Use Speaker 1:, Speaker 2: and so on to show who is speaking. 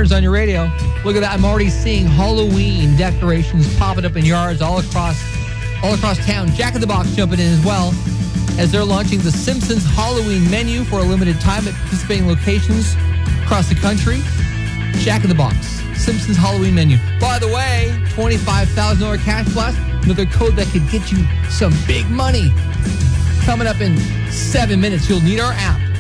Speaker 1: Matters on your radio. Look at that. I'm already seeing Halloween decorations popping up in yards all across town. Jack in the Box jumping in as well as they're launching the Simpsons Halloween menu for a limited time at participating locations across the country. Jack in the Box, Simpsons Halloween menu. By the way, $25,000 cash blast, another code that could get you some big money. Coming up in 7 minutes, you'll need our app.